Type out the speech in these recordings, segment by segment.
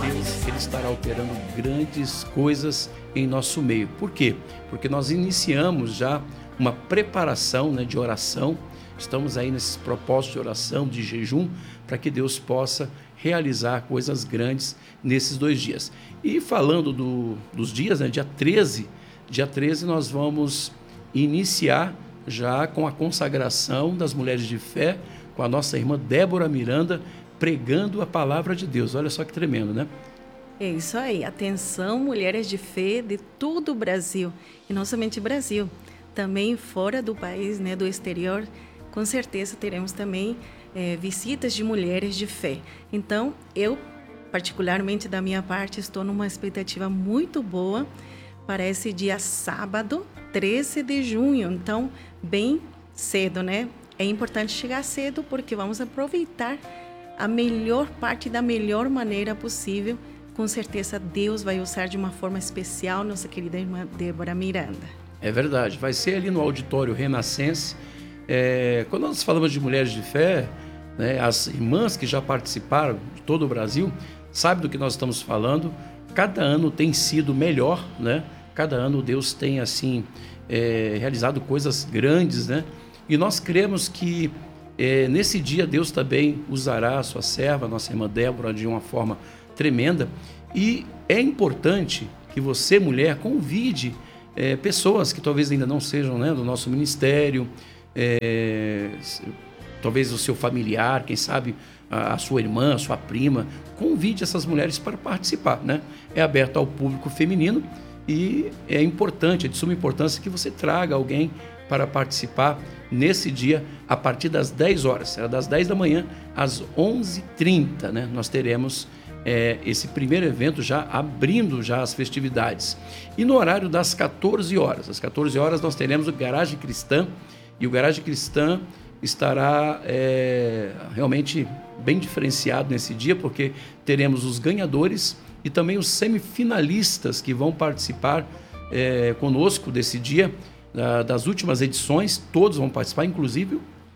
Deus ele estará operando grandes coisas em nosso meio. Por quê? Porque nós iniciamos já uma preparação, né, de oração. Estamos aí nesses propósitos de oração, de jejum, para que Deus possa realizar coisas grandes nesses 2 dias. E falando dos dias, né, dia 13 nós vamos iniciar já com a consagração das mulheres de fé, com a nossa irmã Débora Miranda, pregando a palavra de Deus. Olha só que tremendo, né? É isso aí. Atenção, mulheres de fé de todo o Brasil. E não somente Brasil, também fora do país, né, do exterior. Com certeza teremos também visitas de mulheres de fé. Então, eu, particularmente da minha parte, estou numa expectativa muito boa para esse dia sábado, 13 de junho. Então, bem cedo, né? É importante chegar cedo porque vamos aproveitar a melhor parte da melhor maneira possível. Com certeza Deus vai usar de uma forma especial nossa querida irmã Débora Miranda. É verdade, vai ser ali no Auditório Renascense. Quando nós falamos de mulheres de fé, né, as irmãs que já participaram de todo o Brasil sabem do que nós estamos falando. Cada ano tem sido melhor, né? Cada ano Deus tem assim realizado coisas grandes, né? E nós cremos que nesse dia Deus também usará a sua serva, a nossa irmã Débora, de uma forma tremenda. E é importante que você, mulher, convide pessoas que talvez ainda não sejam, né, do nosso ministério, talvez o seu familiar, quem sabe a sua irmã, a sua prima. Convide essas mulheres para participar, né? É aberto ao público feminino e é importante, é de suma importância que você traga alguém para participar nesse dia a partir das 10 horas. Será das 10 da manhã às 11h30, né? Nós teremos esse primeiro evento já abrindo já as festividades. E no horário das 14 horas. Às 14 horas nós teremos o Garagem Cristã. E o Garagem Cristã estará realmente bem diferenciado nesse dia, porque teremos os ganhadores e também os semifinalistas que vão participar conosco desse dia, das últimas edições. Todos vão participar, inclusive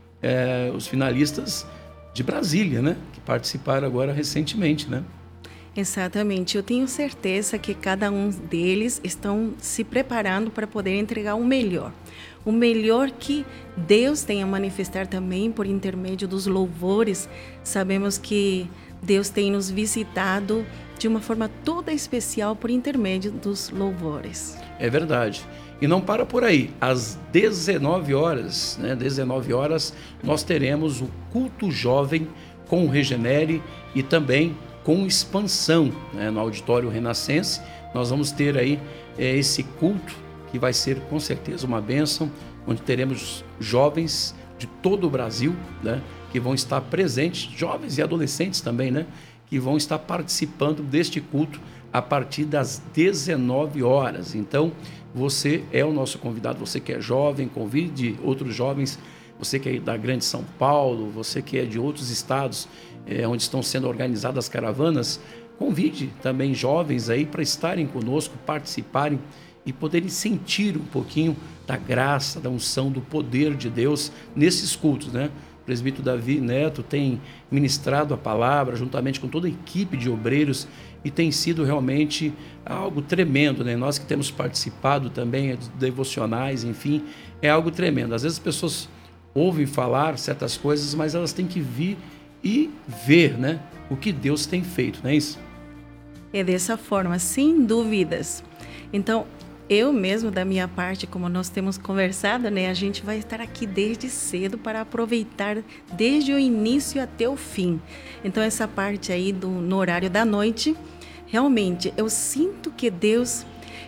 os finalistas de Brasília, né, que participaram agora recentemente, né? Exatamente. Eu tenho certeza que cada um deles estão se preparando para poder entregar o melhor. O melhor que Deus tem a manifestar também por intermédio dos louvores. Sabemos que Deus tem nos visitado de uma forma toda especial por intermédio dos louvores. É verdade. E não para por aí. Às 19 horas, né, 19 horas, nós teremos o culto jovem com o Regenere e também com expansão, né, no Auditório Renascense. Nós vamos ter aí esse culto que vai ser com certeza uma bênção, onde teremos jovens de todo o Brasil, né, que vão estar presentes, jovens e adolescentes também, né, que vão estar participando deste culto a partir das 19 horas. Então, você é o nosso convidado, você que é jovem, convide outros jovens, você que é da Grande São Paulo, você que é de outros estados onde estão sendo organizadas caravanas, convide também jovens aí para estarem conosco, participarem e poderem sentir um pouquinho da graça, da unção, do poder de Deus nesses cultos, né? O presbítero Davi Neto tem ministrado a palavra juntamente com toda a equipe de obreiros e tem sido realmente algo tremendo, né? Nós que temos participado também de devocionais, enfim, é algo tremendo. Às vezes as pessoas ouvem falar certas coisas, mas elas têm que vir e ver, né, o que Deus tem feito, não é isso? É dessa forma, sem dúvidas. Então, eu mesmo, da minha parte, como nós temos conversado, né, a gente vai estar aqui desde cedo para aproveitar desde o início até o fim. Então, essa parte aí no horário da noite, realmente, eu sinto que Deus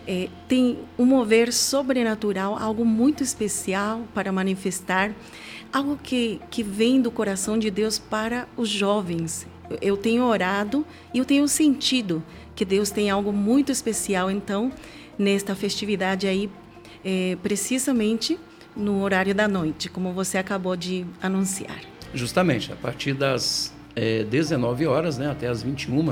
tem um mover sobrenatural, algo muito especial para manifestar, algo que vem do coração de Deus para os jovens. Eu tenho orado e eu tenho sentido que Deus tem algo muito especial, então, nesta festividade aí, precisamente no horário da noite, como você acabou de anunciar. Justamente, a partir das 19 horas, né, até as 21,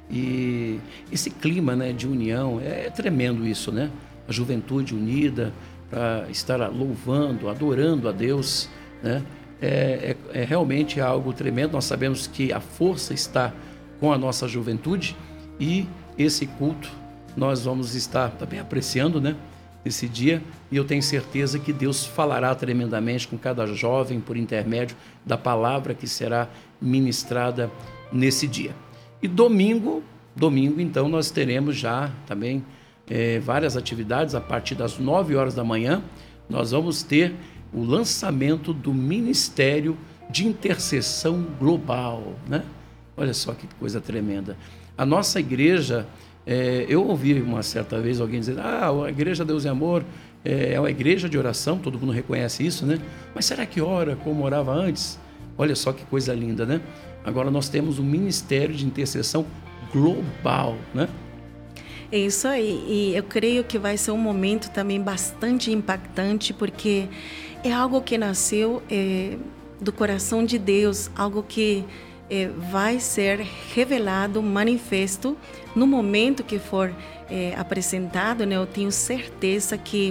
e esse clima, né, de união, é tremendo isso, né? A juventude unida para estar louvando, adorando a Deus, né? É realmente algo tremendo. Nós sabemos que a força está com a nossa juventude E esse culto nós vamos estar também apreciando, né, esse dia, e eu tenho certeza que Deus falará tremendamente com cada jovem por intermédio da palavra que será ministrada nesse dia. E domingo então nós teremos já também várias atividades. A partir das 9 horas da manhã nós vamos ter o lançamento do Ministério de Intercessão Global, né? Olha só que coisa tremenda. A nossa igreja, eu ouvi uma certa vez alguém dizer, a Igreja Deus e Amor é uma igreja de oração, todo mundo reconhece isso, né? Mas será que ora como orava antes? Olha só que coisa linda, né? Agora nós temos um Ministério de Intercessão Global, né? É isso aí, e eu creio que vai ser um momento também bastante impactante, porque é algo que nasceu do coração de Deus, algo que vai ser revelado, manifesto, no momento que for apresentado, né? Eu tenho certeza que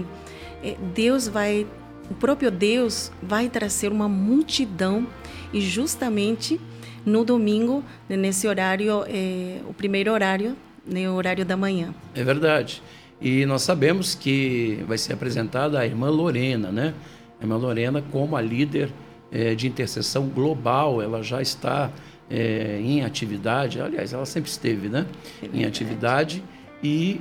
o próprio Deus vai trazer uma multidão, e justamente no domingo, nesse horário, o primeiro horário, né, o horário da manhã. É verdade. E nós sabemos que vai ser apresentada a irmã Lorena, né? A irmã Lorena como a líder de intercessão global. Ela já está em atividade, aliás, ela sempre esteve, né? Em atividade, e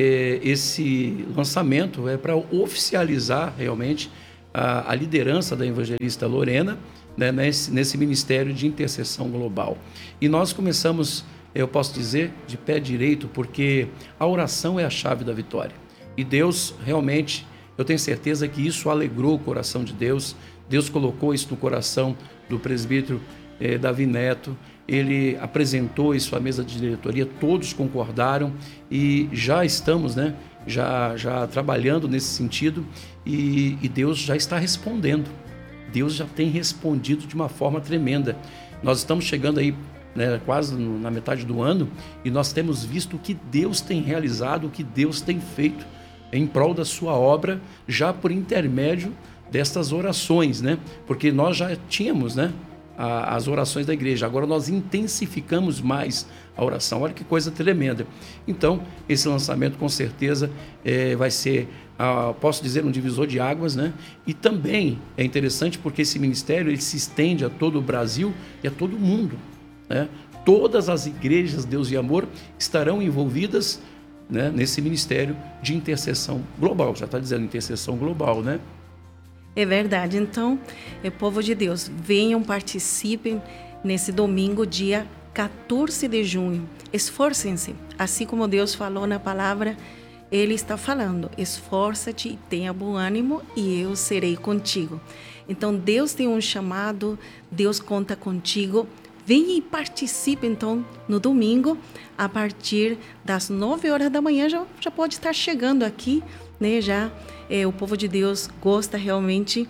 esse lançamento é para oficializar realmente a liderança da evangelista Lorena, né, nesse ministério de intercessão global. E nós começamos, eu posso dizer, de pé direito, porque a oração é a chave da vitória. E Deus realmente, eu tenho certeza que isso alegrou o coração de Deus. Deus colocou isso no coração do presbítero Davi Neto. Ele apresentou isso à mesa de diretoria, todos concordaram, e já estamos, né, já trabalhando nesse sentido, e Deus já está respondendo. Deus já tem respondido de uma forma tremenda. Nós estamos chegando aí, né, quase na metade do ano, e nós temos visto o que Deus tem realizado, o que Deus tem feito em prol da sua obra, já por intermédio destas orações, né? Porque nós já tínhamos, né, as orações da igreja, agora nós intensificamos mais a oração. Olha que coisa tremenda. Então, esse lançamento com certeza vai ser, posso dizer, um divisor de águas, né? E também é interessante porque esse ministério ele se estende a todo o Brasil e a todo o mundo, né? Todas as igrejas Deus e Amor estarão envolvidas, né, nesse ministério de intercessão global. Já está dizendo intercessão global, né? É verdade. Então, povo de Deus, venham, participem nesse domingo, dia 14 de junho. Esforcem-se. Assim como Deus falou na palavra, Ele está falando. Esforça-te e tenha bom ânimo e eu serei contigo. Então, Deus tem um chamado, Deus conta contigo. Venha e participe, então, no domingo, a partir das 9 horas da manhã, já pode estar chegando aqui, né, o povo de Deus gosta realmente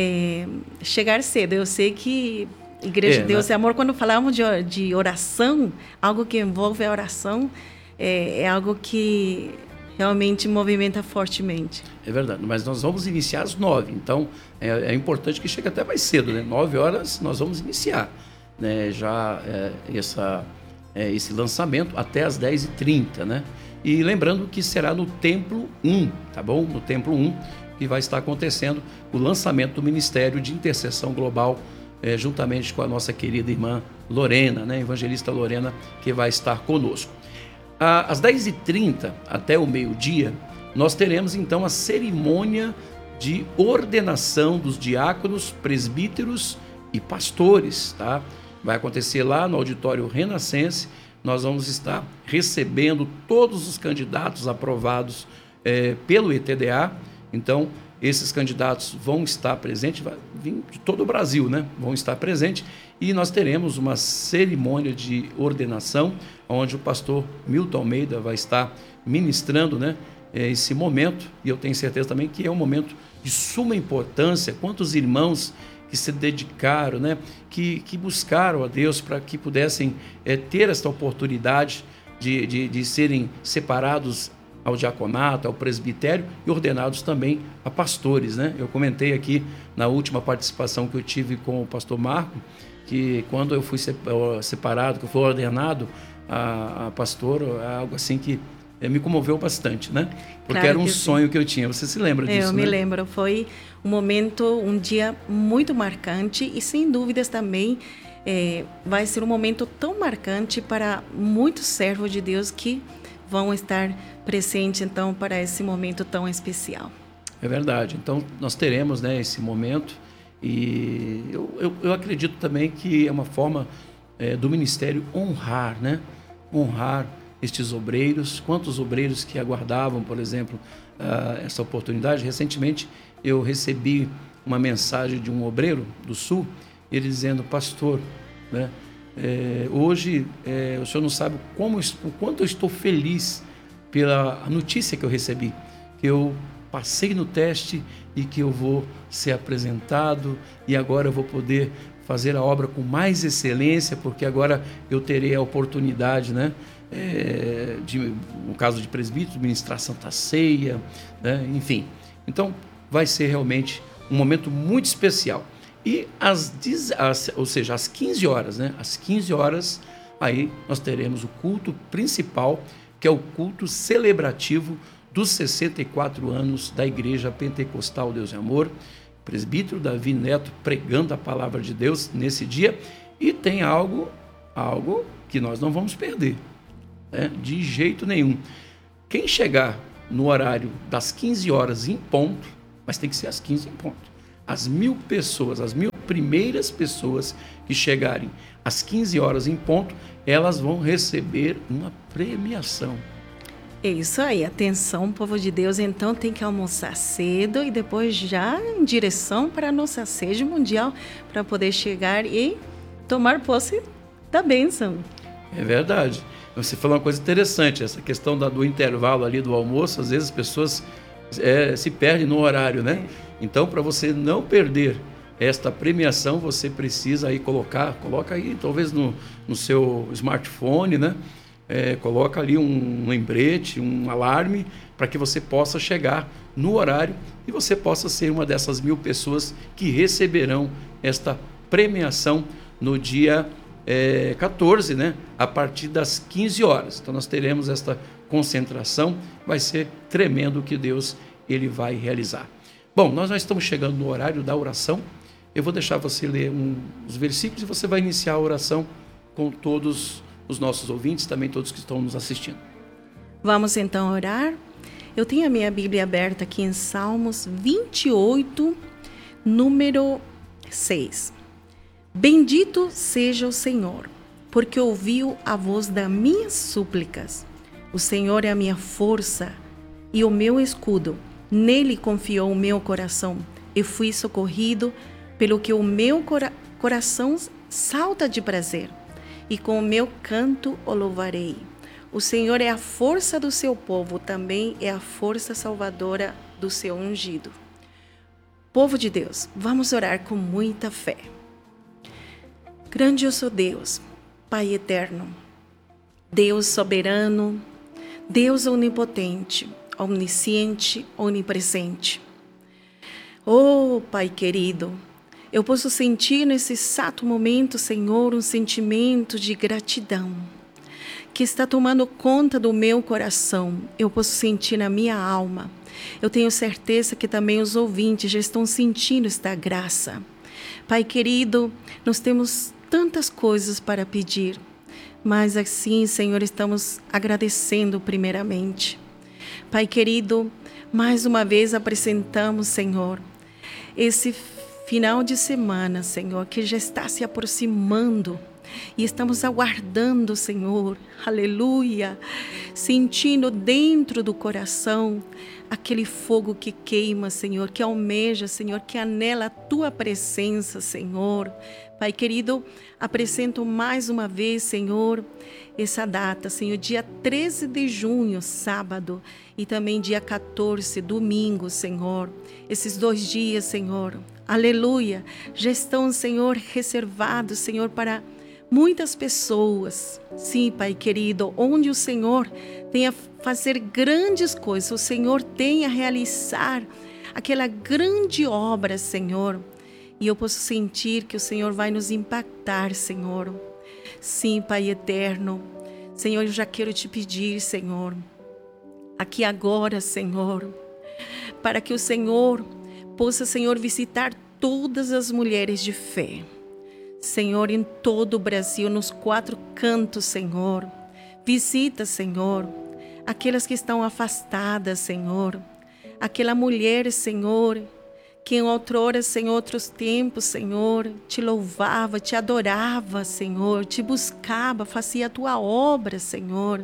chegar cedo. Eu sei que Igreja de Deus e Amor, quando falamos de oração, algo que envolve a oração, é algo que realmente movimenta fortemente. É verdade, mas nós vamos iniciar às 9, então é importante que chegue até mais cedo, né? 9 horas nós vamos iniciar, né? Esse lançamento até às 10h30, né? E lembrando que será no Templo 1, tá bom? No Templo 1, que vai estar acontecendo o lançamento do Ministério de Intercessão Global, juntamente com a nossa querida irmã Lorena, né? Evangelista Lorena, que vai estar conosco. Às 10h30 até o meio-dia, nós teremos então a cerimônia de ordenação dos diáconos, presbíteros e pastores, tá? Vai acontecer lá no Auditório Renascense. Nós vamos estar recebendo todos os candidatos aprovados pelo ETDA. Então, esses candidatos vão estar presentes, vai vir de todo o Brasil, né? Vão estar presentes, e nós teremos uma cerimônia de ordenação, onde o pastor Milton Almeida vai estar ministrando, né, esse momento, e eu tenho certeza também que é um momento de suma importância. Quantos irmãos que se dedicaram, né, que buscaram a Deus para que pudessem ter esta oportunidade de serem separados ao diaconato, ao presbitério, e ordenados também a pastores, né? Eu comentei aqui na última participação que eu tive com o pastor Marco, que quando eu fui separado, que eu fui ordenado a pastora, é algo assim que me comoveu bastante, né? Porque Claro era um que sonho que eu tinha. Você se lembra disso, eu né? me lembro, foi um momento, um dia muito marcante e sem dúvidas também vai ser um momento tão marcante para muitos servos de Deus que vão estar presentes então para esse momento tão especial. É verdade. Então nós teremos, né, esse momento e eu acredito também que é uma forma do ministério honrar, né? Honrar estes obreiros. Quantos obreiros que aguardavam, por exemplo, essa oportunidade. Recentemente eu recebi uma mensagem de um obreiro do Sul, ele dizendo: pastor, né, hoje o senhor não sabe o quanto eu estou feliz pela notícia que eu recebi, que eu passei no teste e que eu vou ser apresentado e agora eu vou poder fazer a obra com mais excelência, porque agora eu terei a oportunidade, né, no caso de presbítero, ministrar Santa Ceia, né, enfim. Então, vai ser realmente um momento muito especial. E às 15 horas, né, às 15 horas, aí nós teremos o culto principal, que é o culto celebrativo dos 64 anos da Igreja Pentecostal Deus e Amor. Presbítero Davi Neto pregando a palavra de Deus nesse dia. E tem algo que nós não vamos perder, né? De jeito nenhum. Quem chegar no horário das 15 horas em ponto, mas tem que ser às 15 em ponto, as 1.000 pessoas, as 1.000 primeiras pessoas que chegarem às 15 horas em ponto, elas vão receber uma premiação. É isso aí, atenção, povo de Deus, então tem que almoçar cedo e depois já em direção para a nossa sede mundial para poder chegar e tomar posse da bênção. É verdade. Você falou uma coisa interessante, essa questão do intervalo ali do almoço, às vezes as pessoas se perdem no horário, né? Então, para você não perder esta premiação, você precisa aí coloca aí, talvez no seu smartphone, né? Coloca ali um lembrete, um alarme, para que você possa chegar no horário e você possa ser uma dessas 1.000 pessoas que receberão esta premiação no dia 14, né? A partir das 15 horas. Então nós teremos esta concentração, vai ser tremendo o que Deus ele vai realizar. Bom, nós já estamos chegando no horário da oração. Eu vou deixar você ler os versículos e você vai iniciar a oração com todos os nossos ouvintes, também todos que estão nos assistindo. Vamos então orar? Eu tenho a minha Bíblia aberta aqui em Salmos 28, número 6. Bendito seja o Senhor, porque ouviu a voz das minhas súplicas. O Senhor é a minha força e o meu escudo. Nele confiou o meu coração e fui socorrido, pelo que o meu coração salta de prazer. E com o meu canto o louvarei. O Senhor é a força do seu povo, também é a força salvadora do seu ungido. Povo de Deus, vamos orar com muita fé. Grandioso Deus, Pai eterno, Deus soberano, Deus onipotente, onisciente, onipresente. Oh, Pai querido, eu posso sentir nesse exato momento, Senhor, um sentimento de gratidão que está tomando conta do meu coração. Eu posso sentir na minha alma. Eu tenho certeza que também os ouvintes já estão sentindo esta graça. Pai querido, nós temos tantas coisas para pedir, mas assim, Senhor, estamos agradecendo primeiramente. Pai querido, mais uma vez apresentamos, Senhor, esse final de semana, Senhor, que já está se aproximando e estamos aguardando, Senhor, aleluia, sentindo dentro do coração aquele fogo que queima, Senhor, que almeja, Senhor, que anela a Tua presença, Senhor. Pai querido, apresento mais uma vez, Senhor, essa data, Senhor, dia 13 de junho, sábado, e também dia 14, domingo, Senhor. Esses 2 dias, Senhor, aleluia, já estão, Senhor, reservados, Senhor, para muitas pessoas. Sim, Pai querido, onde o Senhor tem a fazer grandes coisas, o Senhor tem a realizar aquela grande obra, Senhor. E eu posso sentir que o Senhor vai nos impactar, Senhor. Sim, Pai eterno. Senhor, eu já quero te pedir, Senhor, aqui agora, Senhor, para que o Senhor possa, Senhor, visitar todas as mulheres de fé. Senhor, em todo o Brasil, nos 4 cantos, Senhor. Visita, Senhor, aquelas que estão afastadas, Senhor. Aquela mulher, Senhor, que em outroras, em outros tempos, Senhor, te louvava, te adorava, Senhor, te buscava, fazia a tua obra, Senhor.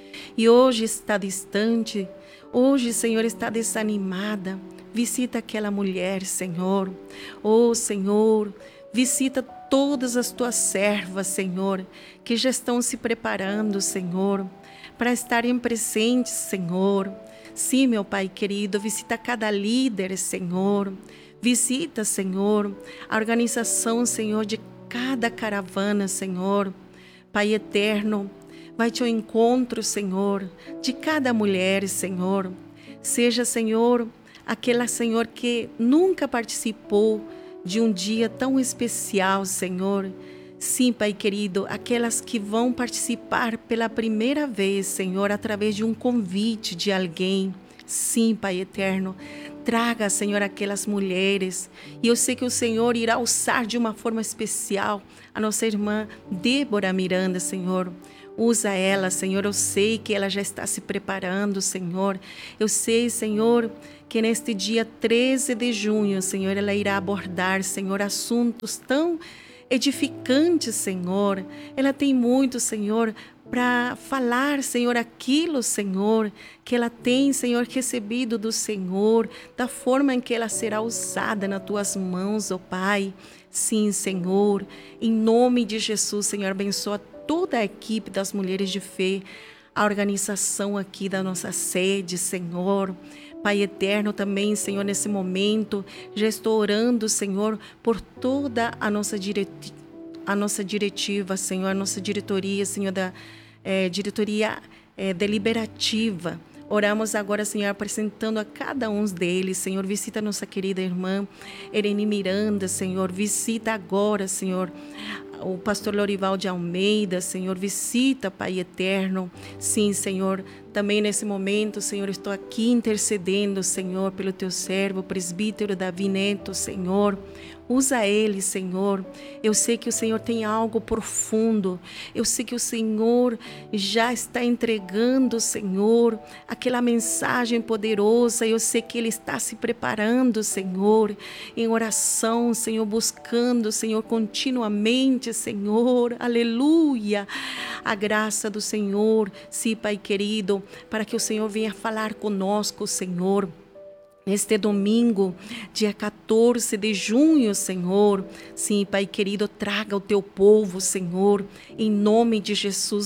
E hoje está distante, hoje, Senhor, está desanimada. Visita aquela mulher, Senhor. Oh, Senhor, visita todas as tuas servas, Senhor, que já estão se preparando, Senhor, para estarem presentes, Senhor. Sim, meu Pai querido, visita cada líder, Senhor. Visita, Senhor, a organização, Senhor, de cada caravana, Senhor. Pai eterno, vai-te ao encontro, Senhor, de cada mulher, Senhor. Seja, Senhor, aquela, Senhor, que nunca participou de um dia tão especial, Senhor. Sim, Pai querido, aquelas que vão participar pela primeira vez, Senhor, através de um convite de alguém. Sim, Pai eterno, traga, Senhor, aquelas mulheres. E eu sei que o Senhor irá usar de uma forma especial a nossa irmã Débora Miranda, Senhor. Usa ela, Senhor, eu sei que ela já está se preparando, Senhor. Eu sei, Senhor, que neste dia 13 de junho, Senhor, ela irá abordar, Senhor, assuntos tão edificantes, Senhor. Ela tem muito, Senhor, para falar, Senhor, aquilo, Senhor, que ela tem, Senhor, recebido do Senhor, da forma em que ela será usada nas tuas mãos, ó Pai. Sim, Senhor, em nome de Jesus, Senhor, abençoa toda a equipe das Mulheres de Fé, a organização aqui da nossa sede, Senhor. Pai eterno também, Senhor, nesse momento, já estou orando, Senhor, por toda a nossa diretiva, Senhor, a nossa diretoria, Senhor, da diretoria deliberativa. Oramos agora, Senhor, apresentando a cada um deles, Senhor. Visita a nossa querida irmã Ereni Miranda, Senhor. Visita agora, Senhor, o pastor Lorival de Almeida, Senhor. Visita, Pai eterno. Sim, Senhor, também nesse momento, Senhor, estou aqui intercedendo, Senhor, pelo teu servo, o presbítero Davi Neto, Senhor. Usa ele, Senhor. Eu sei que o Senhor tem algo profundo. Eu sei que o Senhor já está entregando, Senhor, aquela mensagem poderosa. Eu sei que ele está se preparando, Senhor, em oração, Senhor, buscando, Senhor, continuamente, Senhor. Aleluia. A graça do Senhor, sim, Pai querido, para que o Senhor venha falar conosco, Senhor. Neste domingo, dia 14 de junho, Senhor, sim, Pai querido, traga o teu povo, Senhor, em nome de Jesus,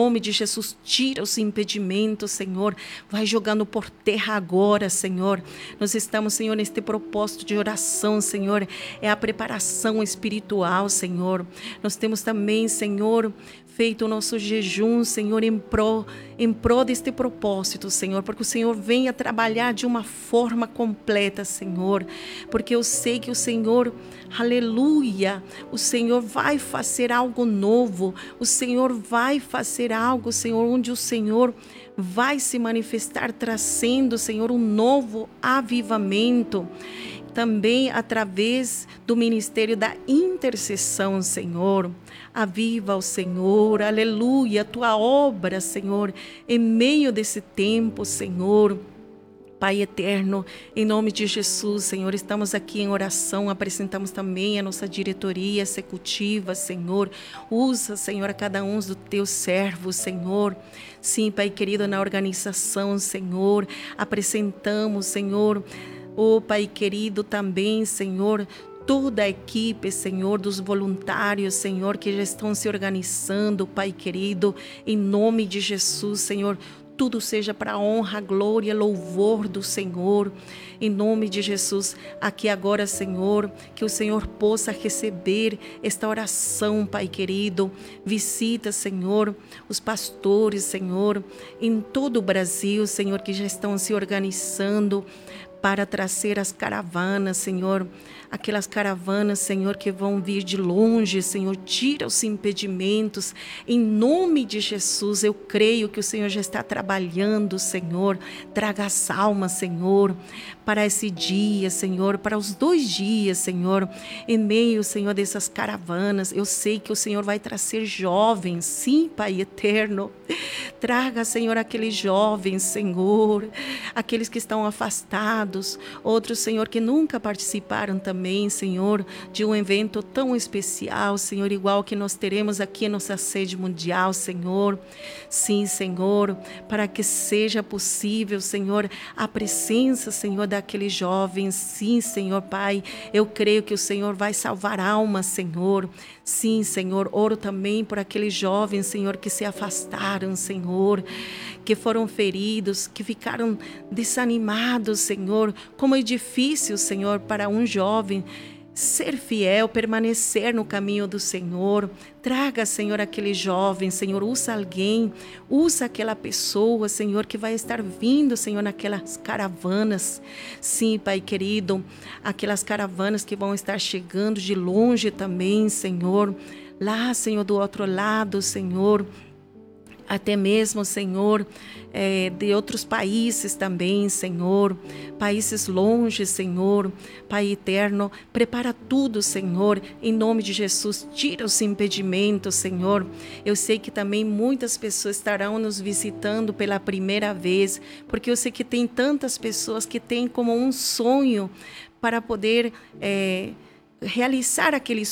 tira os impedimentos, Senhor, vai jogando por terra agora, Senhor. Nós estamos, Senhor, neste propósito de oração, Senhor, é a preparação espiritual, Senhor. Nós temos também, Senhor, feito o nosso jejum, Senhor, em prol deste propósito, Senhor, porque o Senhor venha trabalhar de uma forma completa, Senhor, porque eu sei que o Senhor, aleluia, o Senhor vai fazer algo novo, o Senhor vai fazer algo, Senhor, onde o Senhor vai se manifestar, trazendo, Senhor, um novo avivamento, também através do ministério da intercessão, Senhor. Aviva o Senhor, aleluia, a tua obra, Senhor, em meio desse tempo, Senhor. Pai eterno, em nome de Jesus, Senhor, estamos aqui em oração, apresentamos também a nossa diretoria executiva, Senhor. Usa, Senhor, a cada um dos teus servos, Senhor. Sim, Pai querido, na organização, Senhor, apresentamos, Senhor, Pai querido, também, Senhor, toda a equipe, Senhor, dos voluntários, Senhor, que já estão se organizando, Pai querido, em nome de Jesus, Senhor, tudo seja para a honra, glória, louvor do Senhor, em nome de Jesus. Aqui agora, Senhor, que o Senhor possa receber esta oração, Pai querido. Visita, Senhor, os pastores, Senhor, em todo o Brasil, Senhor, que já estão se organizando, para trazer as caravanas, Senhor, aquelas caravanas, Senhor, que vão vir de longe, Senhor, tira os impedimentos, em nome de Jesus. Eu creio que o Senhor já está trabalhando, Senhor, traga as almas, Senhor, para esse dia, Senhor, para os 2 dias, Senhor, em meio, Senhor, dessas caravanas. Eu sei que o Senhor vai trazer jovens, sim, Pai eterno, traga, Senhor, aqueles jovens, Senhor, aqueles que estão afastados, outros, Senhor, que nunca participaram também, Senhor, de um evento tão especial, Senhor, igual que nós teremos aqui em nossa sede mundial, Senhor. Sim, Senhor, para que seja possível, Senhor, a presença, Senhor, daqueles jovens. Sim, Senhor, Pai, eu creio que o Senhor vai salvar almas, Senhor. Sim, Senhor, oro também por aqueles jovens, Senhor, que se afastaram, Senhor, que foram feridos, que ficaram desanimados, Senhor. Como é difícil, Senhor, para um jovem ser fiel, permanecer no caminho do Senhor. Traga, Senhor, aquele jovem, Senhor, usa alguém, usa aquela pessoa, Senhor, que vai estar vindo, Senhor, naquelas caravanas. Sim, Pai querido, aquelas caravanas que vão estar chegando de longe também, Senhor. Lá, Senhor, do outro lado, Senhor, até mesmo, Senhor, de outros países também, Senhor, países longe, Senhor, Pai eterno, prepara tudo, Senhor, em nome de Jesus, tira os impedimentos, Senhor. Eu sei que também muitas pessoas estarão nos visitando pela primeira vez, porque eu sei que tem tantas pessoas que têm como um sonho para poder realizar aquele